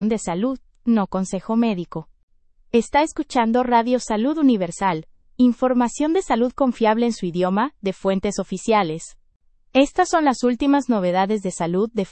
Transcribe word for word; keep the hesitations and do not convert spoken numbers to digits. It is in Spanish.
de salud, no consejo médico. Está escuchando Radio Salud Universal, información de salud confiable en su idioma, de fuentes oficiales. Estas son las últimas novedades de salud de